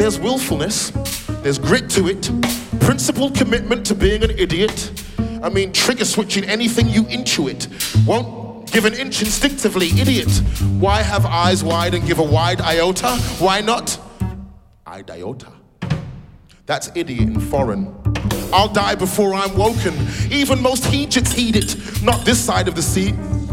There's willfulness, there's grit to it, principled commitment to being an idiot. I mean, trigger switching anything you intuit. Won't give an inch instinctively, idiot. Why have eyes wide and give a wide iota? Why not idiota? That's idiot in foreign. I'll die before I'm woken. Even most Heejits heed it. Not this side of the sea.